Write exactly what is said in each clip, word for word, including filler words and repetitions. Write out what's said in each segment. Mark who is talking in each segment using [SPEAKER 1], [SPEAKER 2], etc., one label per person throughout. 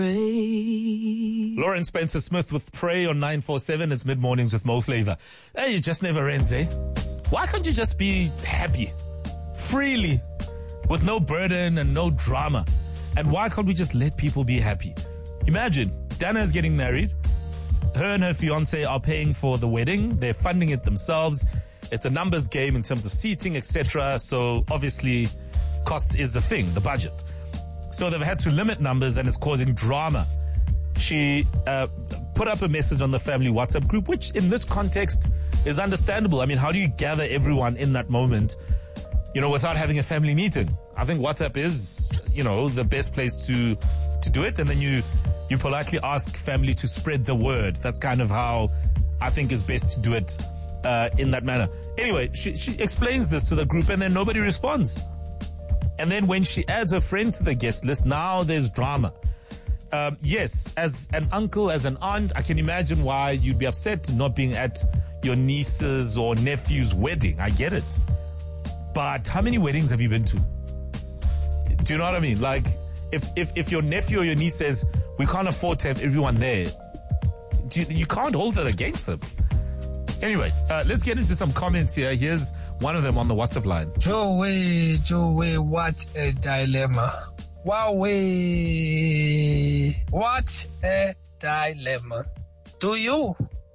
[SPEAKER 1] Lauren Spencer Smith with Pray on nine four seven. It's mid-mornings with Mo Flavor. Hey, it just never ends, eh? Why can't you just be happy? Freely. With no burden and no drama. And why can't we just let people be happy? Imagine, Dana is getting married. Her and her fiancé are paying for the wedding. They're funding it themselves. It's a numbers game in terms of seating, et cetera. So obviously, cost is a thing, the budget. So they've had to limit numbers and it's causing drama. She uh, put up a message on the family WhatsApp group, which in this context is understandable. I mean, how do you gather everyone in that moment, you know, without having a family meeting? I think WhatsApp is, you know, the best place to to do it. And then you, you politely ask family to spread the word. That's kind of how I think is best to do it uh, in that manner. Anyway, she, she explains this to the group and then nobody responds. And then when she adds her friends to the guest list, now there's drama. Um, yes, as an uncle, as an aunt, I can imagine why you'd be upset not being at your niece's or nephew's wedding. I get it. But how many weddings have you been to? Do you know what I mean? Like, if, if, if your nephew or your niece says, we can't afford to have everyone there, you, you can't hold that against them. Anyway, uh, let's get into some comments here. Here's one of them on the WhatsApp line.
[SPEAKER 2] Joey, Joey, what a dilemma. Wow, what a dilemma. Do you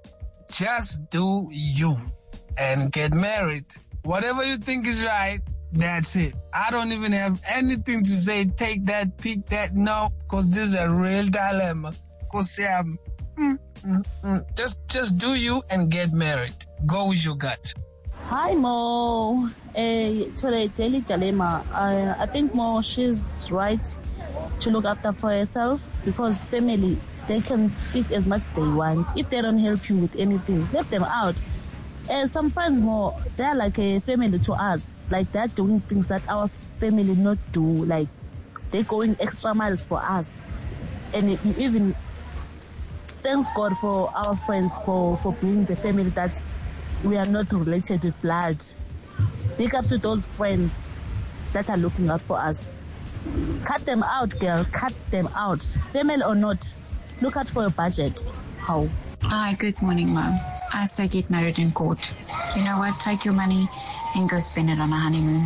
[SPEAKER 2] just do you and get married? Whatever you think is right, that's it. I don't even have anything to say. Take that, pick that. No, because this is a real dilemma. Because um, mm, mm, mm. just just do you and get married. Go with your gut.
[SPEAKER 3] Hi, Mo. Uh, to the daily dilemma, I, I think Mo, she's right to look after for herself because family, they can speak as much as they want. If they don't help you with anything, let them out. Uh, some friends, Mo, they're like a family to us. Like they're doing things that our family not do. Like they're going extra miles for us. And it, even thanks God for our friends for, for being the family that we are not related with blood. Big up to those friends that are looking out for us. Cut them out, girl. Cut them out. Family or not, look out for your budget. How?
[SPEAKER 4] Hi, good morning, Mom. I say get married in court. You know what? Take your money and go spend it on a honeymoon.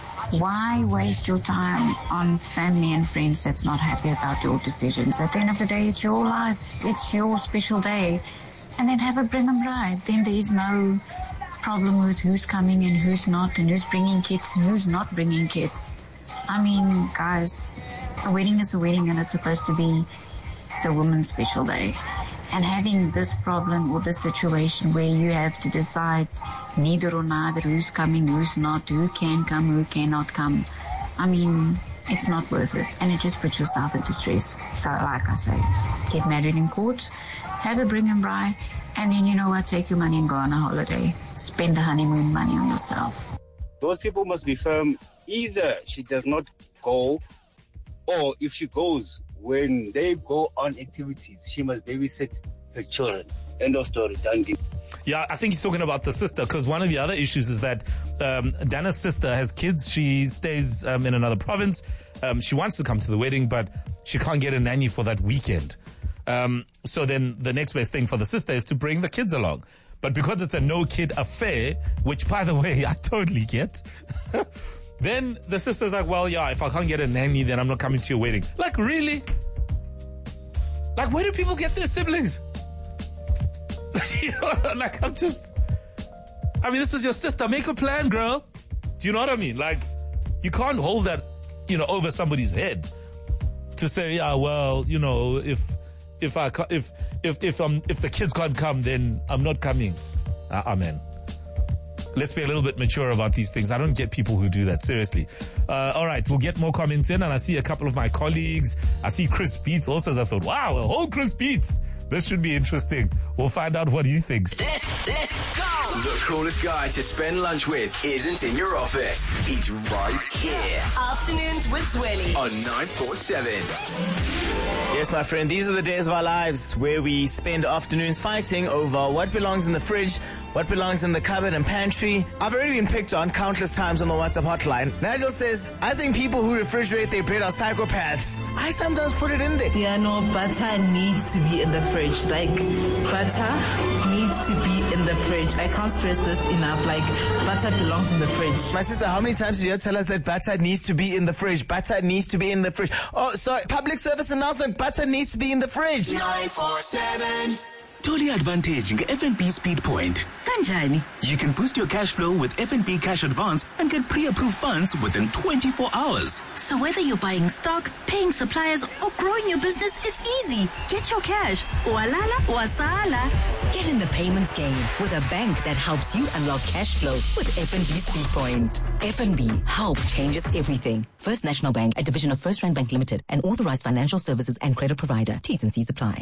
[SPEAKER 4] Why waste your time on family and friends that's not happy about your decisions? At the end of the day, it's your life. It's your special day. And then have a bring them right. Then there is no problem with who's coming and who's not and who's bringing kids and who's not bringing kids. I mean, guys, a wedding is a wedding and it's supposed to be the woman's special day. And having this problem or this situation where you have to decide neither or neither who's coming, who's not, who can come, who cannot come, I mean, it's not worth it. And it just puts yourself into stress. So like I say, get married in court, have a bring and buy, and then you know what, take your money and go on a holiday. Spend the honeymoon money on yourself.
[SPEAKER 5] Those people must be firm. Either she does not go, or if she goes, when they go on activities, she must babysit her children. End of story. Thank you.
[SPEAKER 1] Yeah, I think he's talking about the sister, because one of the other issues is that um, Dana's sister has kids. She stays um, in another province. Um, she wants to come to the wedding, but she can't get a nanny for that weekend. Um, so then the next best thing for the sister is to bring the kids along. But because it's a no-kid affair, which, by the way, I totally get, then the sister's like, well, yeah, if I can't get a nanny, then I'm not coming to your wedding. Like, really? Like, where do people get their siblings? You know, like, I'm just... I mean, this is your sister. Make a plan, girl. Do you know what I mean? Like, you can't hold that, you know, over somebody's head to say, yeah, well, you know, if... If I if if if um if the kids can't come, then I'm not coming. Uh, amen. Let's be a little bit mature about these things. I don't get people who do that, seriously. Uh, all right, we'll get more comments in, and I see a couple of my colleagues. I see Chris Beats also. I thought, wow, a whole Chris Beats. This should be interesting. We'll find out what he thinks.
[SPEAKER 6] Let's, let's go! The coolest guy to spend lunch with isn't in your office. He's right here.
[SPEAKER 7] Afternoons with Zweli
[SPEAKER 6] on nine four seven.
[SPEAKER 8] Yes, my friend, these are the days of our lives where we spend afternoons fighting over what belongs in the fridge what belongs in the cupboard and pantry. I've already been picked on countless times on the WhatsApp hotline. Nigel says, I think people who refrigerate their bread are psychopaths. I sometimes put it in there.
[SPEAKER 9] Yeah, no, butter needs to be in the fridge. Like, butter needs to be in the fridge. I can't stress this enough. Like, butter belongs in the fridge.
[SPEAKER 8] My sister, how many times did you tell us that butter needs to be in the fridge? Butter needs to be in the fridge. Oh, sorry, public service announcement, butter needs to be in the fridge.
[SPEAKER 6] nine four seven. Totally advantage in F N B Speed Point.
[SPEAKER 10] Kanjani?
[SPEAKER 6] You can boost your cash flow with F N B Cash Advance and get pre-approved funds within twenty-four hours.
[SPEAKER 10] So whether you're buying stock, paying suppliers, or growing your business, it's easy. Get your cash. Walala, wasala.
[SPEAKER 7] Get in the payments game with a bank that helps you unlock cash flow with F N B Speed Point. F N B, help changes everything. First National Bank, a division of First Rand Bank Limited, an authorized financial services and credit provider. T's and C's apply.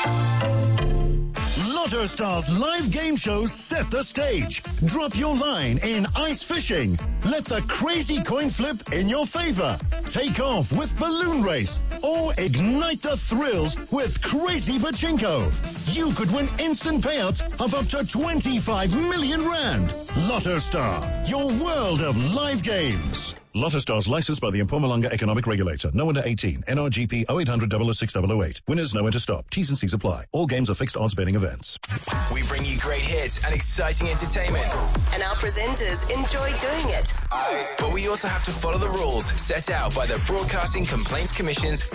[SPEAKER 11] Lotto Stars live game shows set the stage. Drop your line in ice fishing. Let the crazy coin flip in your favor. Take off with balloon race or ignite the thrills with crazy pachinko. You could win instant payouts of up to twenty-five million rand. Lotto Star, your world of live games. Lotto Stars licensed by the Mpumalanga Economic Regulator. No under eighteen. N R G P oh eight hundred, double oh six, double oh eight. Winners know when to stop. T's and C's apply. All games are fixed odds betting events.
[SPEAKER 6] We bring you great hits and exciting entertainment.
[SPEAKER 7] And our presenters enjoy doing it.
[SPEAKER 6] But we also have to follow the rules set out by the Broadcasting Complaints Commission's